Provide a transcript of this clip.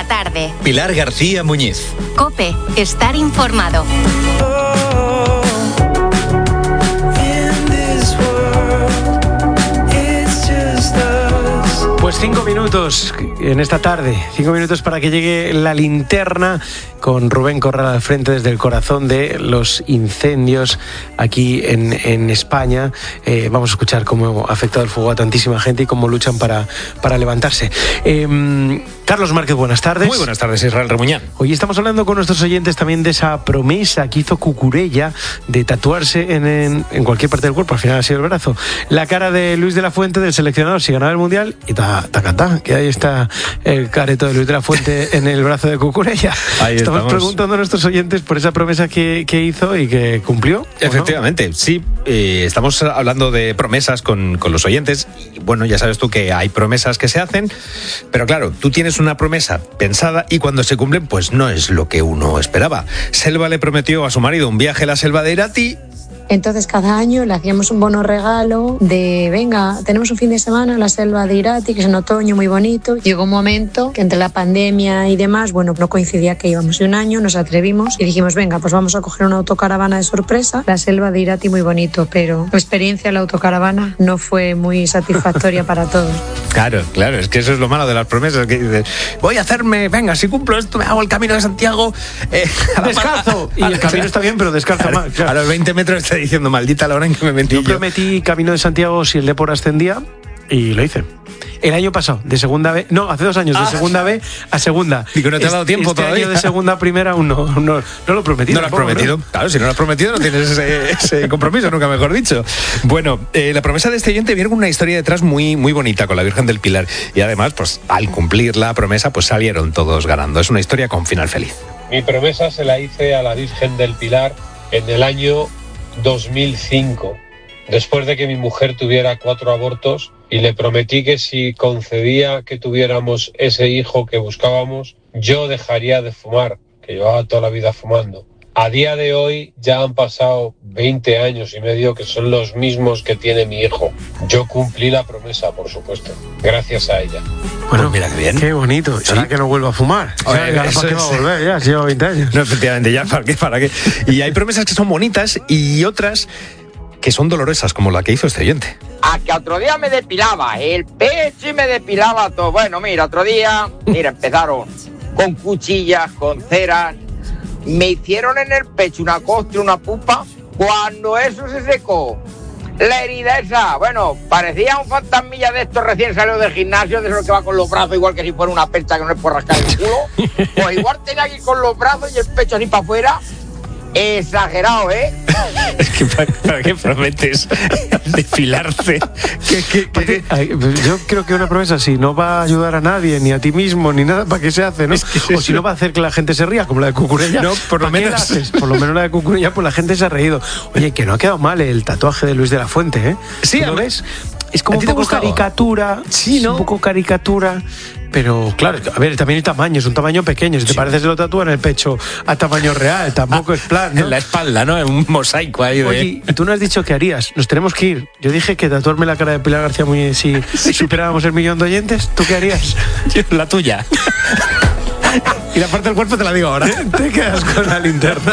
tarde. Pilar García Muñiz. COPE, estar informado. Pues 5 minutos en esta tarde, 5 minutos para que llegue la linterna con Rubén Corral al frente desde el corazón de los incendios aquí en España. Vamos a escuchar cómo ha afectado el fuego a tantísima gente y cómo luchan para levantarse. Carlos Márquez, buenas tardes. Muy buenas tardes, Israel Remuñán. Hoy estamos hablando con nuestros oyentes también de esa promesa que hizo Cucurella de tatuarse en cualquier parte del cuerpo, al final ha sido el brazo, la cara de Luis de la Fuente, del seleccionador, si ganaba el Mundial, y tacatá, que ahí está el careto de Luis de la Fuente en el brazo de Cucurella. Ahí estamos preguntando a nuestros oyentes por esa promesa que hizo y que cumplió. Efectivamente, ¿no? Sí, estamos hablando de promesas con los oyentes. Bueno, ya sabes tú que hay promesas que se hacen, pero claro, tú tienes una promesa pensada y cuando se cumplen, pues no es lo que uno esperaba. Selva le prometió a su marido un viaje a la selva de Irati. Entonces cada año le hacíamos un bono regalo de, venga, tenemos un fin de semana en la selva de Irati, que es en otoño, muy bonito. Llegó un momento que entre la pandemia y demás, bueno, no coincidía que íbamos. Y un año nos atrevimos y dijimos, venga, pues vamos a coger una autocaravana de sorpresa. La selva de Irati muy bonito, pero la experiencia de la autocaravana no fue muy satisfactoria para todos. Claro, es que eso es lo malo de las promesas, que dices, voy a hacerme, venga, si cumplo esto, me hago el Camino de Santiago. Descalzo. Y el camino está bien, pero descalzo más. Claro. A los 20 metros está diciendo, maldita la hora en que me metí. Yo prometí Camino de Santiago si el Depor ascendía y lo hice. El año pasado, de segunda B, no, hace 2 años, de segunda B a segunda. Digo, no te ha dado tiempo todavía. Año de segunda a primera aún no lo prometí. No lo has prometido. ¿No? Claro, si no lo has prometido no tienes ese compromiso, nunca mejor dicho. Bueno, la promesa de este oyente viene con una historia detrás muy, muy bonita con la Virgen del Pilar. Y además, pues al cumplir la promesa, pues salieron todos ganando. Es una historia con final feliz. Mi promesa se la hice a la Virgen del Pilar en el año 2005, después de que mi mujer tuviera 4 abortos, y le prometí que si concedía que tuviéramos ese hijo que buscábamos, yo dejaría de fumar, que llevaba toda la vida fumando. A día de hoy ya han pasado 20 años y medio, que son los mismos que tiene mi hijo. Yo cumplí la promesa, por supuesto, gracias a ella. Bueno, pues mira qué bien. Qué bonito. ¿Sí? Ahora que no vuelva a fumar. Oye, ¿Para qué va a volver? Ya, si lleva 20 años. No, efectivamente, ya, ¿para qué? Y hay promesas que son bonitas y otras que son dolorosas, como la que hizo este oyente. A que otro día me depilaba el pecho y me depilaba todo. Bueno, mira, otro día, empezaron con cuchillas, con ceras. Me hicieron en el pecho una costra, una pupa. Cuando eso se secó, la herida esa, bueno, parecía un fantasmilla de estos recién salido del gimnasio, de esos que va con los brazos igual que si fuera una percha que no es por rascar el culo. Pues igual tenía aquí con los brazos y el pecho así para afuera. Exagerado, ¿eh? Es que ¿para qué prometes depilarse? Yo creo que una promesa, si no va a ayudar a nadie, ni a ti mismo, ni nada, ¿para qué se hace, no? O si no va a hacer que la gente se ría, como la de Cucurella. No, por lo menos. Por lo menos la de Cucurella, pues la gente se ha reído. Oye, que no ha quedado mal el tatuaje de Luis de la Fuente, ¿eh? Sí, ¿lo ves? Es como un poco caricatura. Sí, ¿no? Un poco caricatura. Pero claro, a ver, también el tamaño, es un tamaño pequeño. Si te parece, se lo tatúa en el pecho a tamaño real, tampoco es plan, ¿no? En la espalda, ¿no? Un mosaico ahí de... Oye, tú no has dicho qué harías. Nos tenemos que ir. Yo dije que tatuarme la cara de Pilar García Muñiz si superáramos el 1.000.000 de oyentes. ¿Tú qué harías? La tuya. Y la parte del cuerpo te la digo ahora. Te quedas con la linterna.